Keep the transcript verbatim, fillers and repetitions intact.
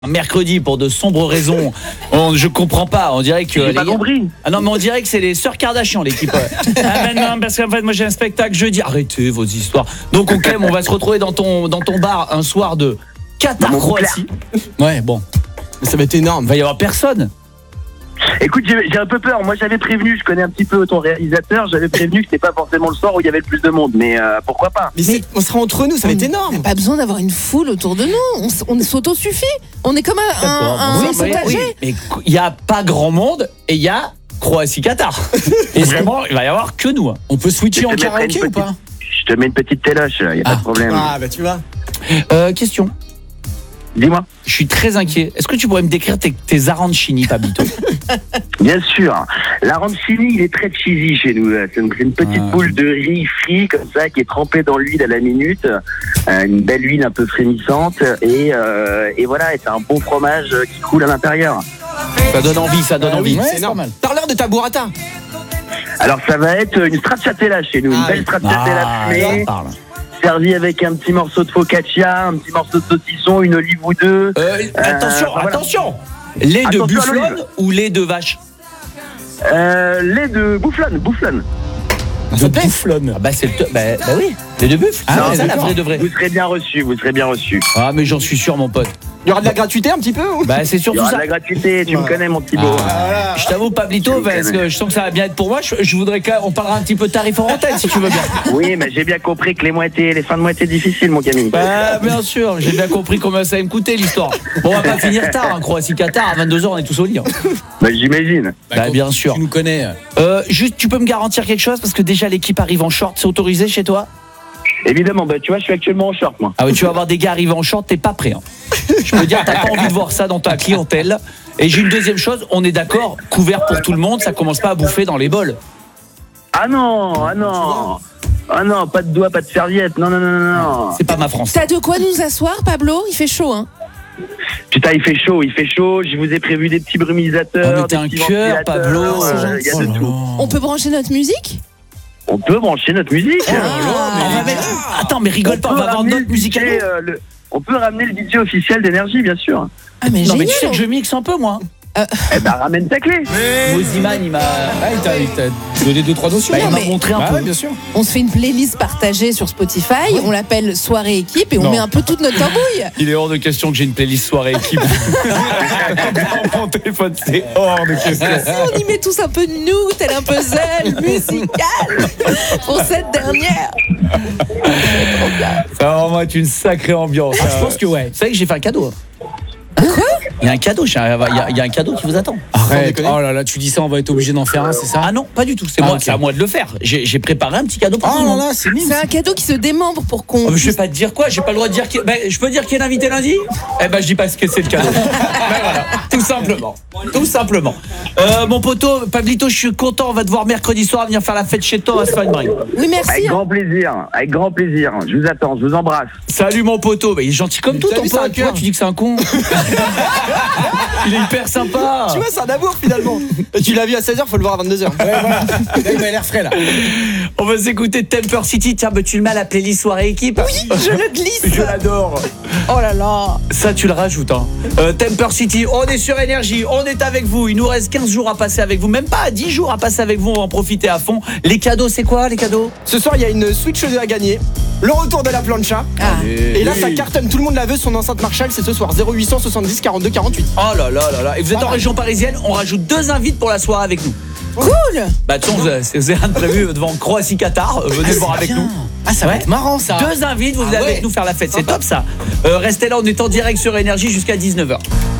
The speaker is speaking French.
Mercredi pour de sombres raisons. On, je comprends pas. On dirait que j'ai les pas gars... compris. Ah non, mais on dirait que c'est les sœurs Kardashian l'équipe. Ah ben non, parce qu'en fait moi j'ai un spectacle jeudi. Arrêtez vos histoires. Donc ok, on va se retrouver dans ton dans ton bar un soir de Qatar Croatie. Ouais, bon. Ça va être énorme. Il va y avoir personne. Écoute, j'ai, j'ai un peu peur. Moi, j'avais prévenu, je connais un petit peu ton réalisateur, j'avais prévenu que c'était pas forcément le soir où il y avait le plus de monde, mais euh, pourquoi pas. Mais, mais on sera entre nous, ça va être énorme. On n'a pas besoin d'avoir une foule autour de nous. On, s- on s'autosuffit. On est comme un, un, un Oui, mais, potager. oui, mais il y a pas grand monde et il y a Croatie-Qatar. Et vraiment, il va y avoir que nous. On peut switcher Je en te mettrai karaoké une ou pas? Je te mets une petite téloche, il y a pas Ah. de problème. Ah bah tu vois. Euh, question. Dis-moi. Je suis très inquiet. Est-ce que tu pourrais me décrire tes, tes arancini, Pablito? Bien sûr. L'arancini, il est très cheesy chez nous. C'est une, c'est une petite Ah. boule de riz frit comme ça qui est trempée dans l'huile à la minute. Euh, une belle huile un peu frémissante et, euh, et voilà, et c'est un bon fromage qui coule à l'intérieur. Ça donne envie, ça donne Ah envie. oui, Ouais, c'est énorme. Parle-leur de ta burrata. Alors ça va être une stracciatella chez nous, une Ah belle oui. stracciatella Ah, fumée, ça parle. servie avec un petit morceau de focaccia, un petit morceau de saucisson, une olive ou deux. Euh, attention, bah voilà. attention. Lait de Attention à bufflonne l'olive. ou lait de vache? Euh, lait de bouflonne, bouflonne. De bufflonne. Ah bah c'est le te- bah, bah oui, lait de buffle. Ah Ah, ouais, c'est ça la d'accord. vraie de vrai. Vous serez bien reçu, vous serez bien reçu. Ah mais j'en suis sûr mon pote. Il y aura de la gratuité un petit peu ou... Bah c'est Il y surtout aura de ça. la gratuité, tu me connais mon petit beau. Ah, Je t'avoue Pablito Je parce connais. que je sens que ça va bien être pour moi. Je, je voudrais qu'on parlera un petit peu de tarif en antenne si tu veux bien. Oui, mais j'ai bien compris que les mois étaient, les fins de mois étaient difficiles, mon Camille. Bah bien sûr, j'ai bien compris combien ça allait me coûter l'histoire. Bon on va pas finir tard, hein, Croatie-Qatar à vingt-deux heures on est tous au lit. Hein. Bah, j'imagine. Bah, bien sûr. Tu nous connais. Euh, juste tu peux me garantir quelque chose parce que déjà l'équipe arrive en short, c'est autorisé chez toi? Évidemment, bah, tu vois, je suis actuellement en short, moi. Ah oui, tu vas avoir des gars arriver en short, t'es pas prêt. Hein. Je peux dire, t'as pas envie de voir ça dans ta clientèle. Et j'ai une deuxième chose, on est d'accord, couvert pour tout le monde, ça commence pas à bouffer dans les bols. Ah non, ah non. Ah non, pas de doigts, pas de serviette. Non, non, non, non, non. C'est pas ma France. T'as de quoi nous asseoir, Pablo? Il fait chaud, hein? Putain, il fait chaud, il fait chaud. Je vous ai prévu des petits brumisateurs. Oh, mais t'es des un petits cœur, ventilateurs, Pablo. euh, C'est Il y a Oh de là tout. là. On peut brancher notre musique? On peut brancher notre musique. On va mettre- Attends, mais rigole pas, on va avoir ramener notre le musique à D J, nous. euh, le- On peut ramener le D J officiel d'énergie, bien sûr. Ah, mais Non, mais génial! tu sais que je mixe un peu, moi. Eh ben, ramène ta clé. Moziman, il m'a Ah, il t'a- il t'a donné deux trois notions. bah, il Non, m'a mais- montré un Bah peu. ouais, bien sûr. On se fait une playlist partagée sur Spotify, on l'appelle Soirée Équipe et on Non. met un peu toute notre tambouille. Il est hors de question que j'ai une playlist soirée équipe. Mon téléphone, c'est hors de question. On y met tous un peu de nous, tel un puzzle musical pour cette dernière. Ça va vraiment être une sacrée ambiance. Ah, je pense que ouais. Vous savez que j'ai fait un cadeau. Quoi? Il y a un cadeau, il y a, il y a- il y a un cadeau qui vous attend. Arrête. déconner. Oh là là, tu dis ça, on va être obligé d'en faire un, c'est ça? Ah non, pas du tout. C'est Ah, moi, ok. c'est à moi de le faire. J'ai j'ai préparé un petit cadeau pour tout Oh le là monde. là, c'est mignon. C'est un cadeau qui se démembre pour qu'on. Oh, mais je vais pas te dire quoi, j'ai pas le droit de dire qui... ben, je peux dire qui est l'invité lundi? Eh ben je dis pas ce que c'est le cadeau. Ben voilà, tout simplement. Tout simplement. Euh, mon poteau, Pablito, je suis content, on va te voir mercredi soir venir faire la fête chez toi à Spanbring. Oui, merci. Avec hein. grand plaisir, avec grand plaisir. Je vous attends, je vous embrasse. Salut mon poteau, ben, il est gentil comme tout T'as ton vu, c'est un pote. Toi, cœur. tu dis que c'est un con. Il est hyper sympa. Tu vois, c'est un amour finalement. Et tu l'as vu à seize heures, faut le voir à vingt-deux heures. Ouais, voilà. Là, il m'a l'air frais là. On va s'écouter Temper City. Tiens, ben, tu le mets à la playlist soirée équipe. Oui, je le glisse. Je l'adore. Oh là là. Ça, tu le rajoutes. Hein. Euh, Temper City, on est sur Énergie, on est avec vous. Il nous reste quinze jours à passer avec vous. Même pas dix jours à passer avec vous. On va en profiter à fond. Les cadeaux, c'est quoi les cadeaux? Ce soir, il y a une Switch deux à gagner. Le retour de la plancha. Ah. Et là, ça cartonne. Tout le monde la veut. Son enceinte Marshall, c'est ce soir. zéro huit cent soixante-dix quarante-deux quarante-huit. Oh là là là là. Et vous êtes en Voilà. région parisienne, on rajoute deux invites pour la soirée avec nous. Cool. Bah, de toute façon, vous avez- vous avez rien de prévu devant Croatie-Qatar. Venez le voir avec nous. Ah, ça va être marrant ça. Deux invites, vous venez Ah ouais. avec nous faire la fête. C'est top ça. Euh, restez là, on est en direct sur Énergie jusqu'à dix-neuf heures.